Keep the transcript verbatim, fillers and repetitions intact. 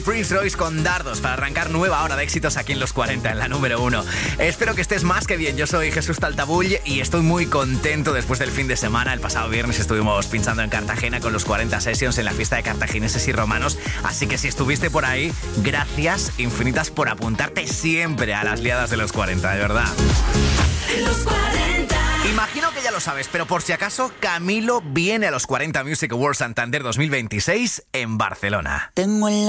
Prince Royce con Dardos para arrancar nueva hora de éxitos aquí en Los cuarenta, en la número uno. Espero que estés más que bien. Yo soy Jesús Taltabull y estoy muy contento después del fin de semana. El pasado viernes estuvimos pinchando en Cartagena con los cuarenta Sessions en la fiesta de cartagineses y romanos. Así que si estuviste por ahí, gracias infinitas por apuntarte siempre a las liadas de Los cuarenta, de verdad. Los cuarenta. Imagino que ya lo sabes, pero por si acaso, Camilo viene a los cuarenta Music Awards Santander dos mil veintiséis en Barcelona. Tengo en la